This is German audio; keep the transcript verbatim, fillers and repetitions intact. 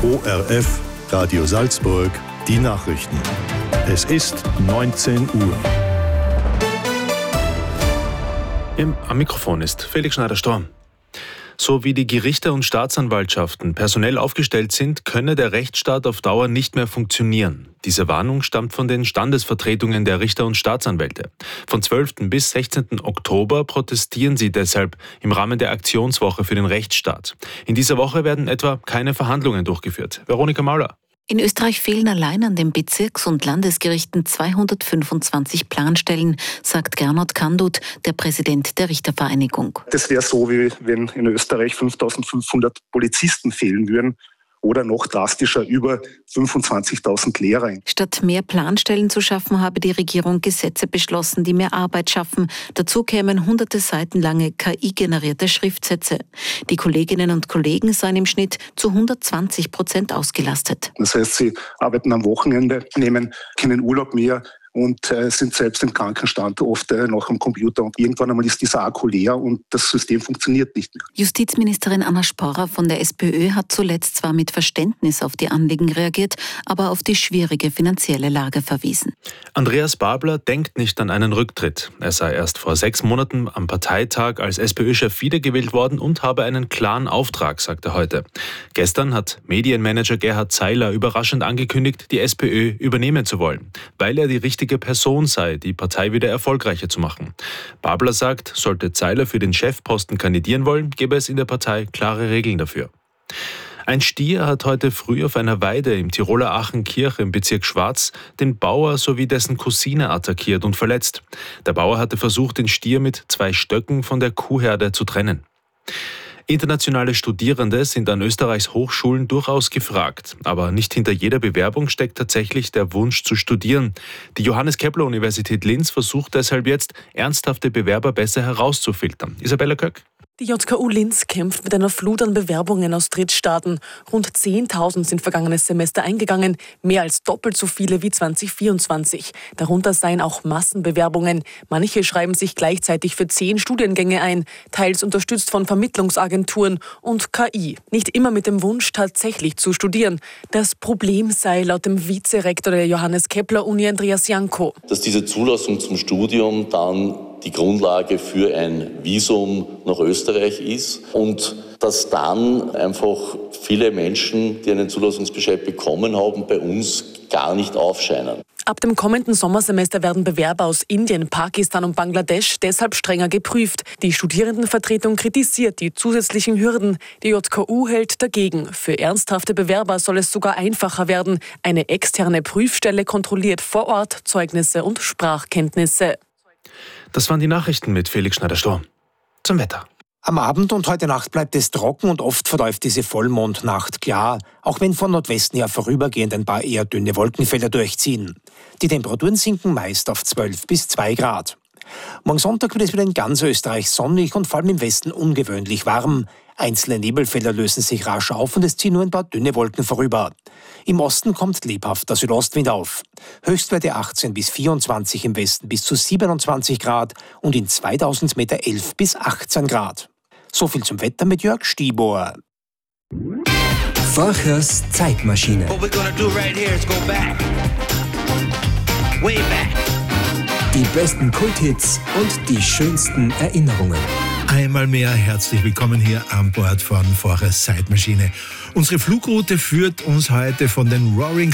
O R F, Radio Salzburg, die Nachrichten. Es ist neunzehn Uhr. Im, am Mikrofon ist Felix Schneider-Storm. So wie die Gerichte und Staatsanwaltschaften personell aufgestellt sind, könne der Rechtsstaat auf Dauer nicht mehr funktionieren. Diese Warnung stammt von den Standesvertretungen der Richter und Staatsanwälte. Von zwölften bis sechzehnten Oktober protestieren sie deshalb im Rahmen der Aktionswoche für den Rechtsstaat. In dieser Woche werden etwa keine Verhandlungen durchgeführt. Veronika Mauler. In Österreich fehlen allein an den Bezirks- und Landesgerichten zweihundertfünfundzwanzig Planstellen, sagt Gernot Kandut, der Präsident der Richtervereinigung. Das wäre so, wie wenn in Österreich fünftausendfünfhundert Polizisten fehlen würden. Oder noch drastischer über fünfundzwanzigtausend Lehrer. Statt mehr Planstellen zu schaffen, habe die Regierung Gesetze beschlossen, die mehr Arbeit schaffen. Dazu kämen hunderte Seiten lange K I-generierte Schriftsätze. Die Kolleginnen und Kollegen seien im Schnitt zu hundertzwanzig Prozent ausgelastet. Das heißt, sie arbeiten am Wochenende, nehmen keinen Urlaub mehr und äh, sind selbst im Krankenstand oft äh, noch am Computer. Und irgendwann einmal ist dieser Akku leer und das System funktioniert nicht mehr. Justizministerin Anna Sporrer von der SPÖ hat zuletzt zwar mit Verständnis auf die Anliegen reagiert, aber auf die schwierige finanzielle Lage verwiesen. Andreas Babler denkt nicht an einen Rücktritt. Er sei erst vor sechs Monaten am Parteitag als SPÖ-Chef wiedergewählt worden und habe einen klaren Auftrag, sagt er heute. Gestern hat Medienmanager Gerhard Zeiler überraschend angekündigt, die SPÖ übernehmen zu wollen, weil er die richtige Person sei, die Partei wieder erfolgreicher zu machen. Babler sagt, sollte Zeiler für den Chefposten kandidieren wollen, gäbe es in der Partei klare Regeln dafür. Ein Stier hat heute früh auf einer Weide im Tiroler Achenkirch im Bezirk Schwarz den Bauer sowie dessen Cousine attackiert und verletzt. Der Bauer hatte versucht, den Stier mit zwei Stöcken von der Kuhherde zu trennen. Internationale Studierende sind an Österreichs Hochschulen durchaus gefragt. Aber nicht hinter jeder Bewerbung steckt tatsächlich der Wunsch zu studieren. Die Johannes-Kepler-Universität Linz versucht deshalb jetzt, ernsthafte Bewerber besser herauszufiltern. Isabella Köck. Die J K U Linz kämpft mit einer Flut an Bewerbungen aus Drittstaaten. Rund zehntausend sind vergangenes Semester eingegangen, mehr als doppelt so viele wie zwanzig vierundzwanzig. Darunter seien auch Massenbewerbungen. Manche schreiben sich gleichzeitig für zehn Studiengänge ein, teils unterstützt von Vermittlungsagenturen und K I. Nicht immer mit dem Wunsch, tatsächlich zu studieren. Das Problem sei laut dem Vizerektor der Johannes-Kepler-Uni Andreas Janko, dass diese Zulassung zum Studium dann die Grundlage für ein Visum nach Österreich ist und dass dann einfach viele Menschen, die einen Zulassungsbescheid bekommen haben, bei uns gar nicht aufscheinen. Ab dem kommenden Sommersemester werden Bewerber aus Indien, Pakistan und Bangladesch deshalb strenger geprüft. Die Studierendenvertretung kritisiert die zusätzlichen Hürden. Die J K U hält dagegen. Für ernsthafte Bewerber soll es sogar einfacher werden. Eine externe Prüfstelle kontrolliert vor Ort Zeugnisse und Sprachkenntnisse. Das waren die Nachrichten mit Felix Schneider-Storm. Zum Wetter. Am Abend und heute Nacht bleibt es trocken und oft verläuft diese Vollmondnacht klar, auch wenn von Nordwesten her vorübergehend ein paar eher dünne Wolkenfelder durchziehen. Die Temperaturen sinken meist auf zwölf bis zwei Grad. Morgen Sonntag wird es wieder in ganz Österreich sonnig und vor allem im Westen ungewöhnlich warm. Einzelne Nebelfelder lösen sich rasch auf und es ziehen nur ein paar dünne Wolken vorüber. Im Osten kommt lebhafter Südostwind auf. Höchstwerte achtzehn bis vierundzwanzig, im Westen bis zu siebenundzwanzig Grad und in zweitausend Meter elf bis achtzehn Grad. So viel zum Wetter mit Jörg Stiebor. Forchers Zeitmaschine. Die besten Kulthits und die schönsten Erinnerungen. Einmal mehr herzlich willkommen hier an Bord von Forchers Zeitmaschine. Unsere Flugroute führt uns heute von den Roaring